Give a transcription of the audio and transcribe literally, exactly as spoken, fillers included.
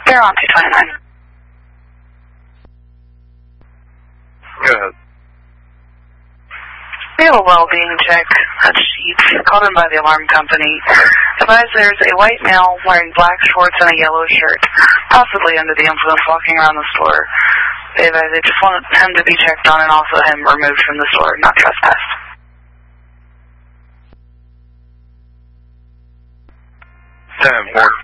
They're on two twenty-nine. Go ahead. We have a well-being check at Sheets, called in by the alarm company. Advise there's a white male wearing black shorts and a yellow shirt, possibly under the influence, walking around the store. They advise they just want him to be checked on and also him removed from the store, not trespassed. ten four.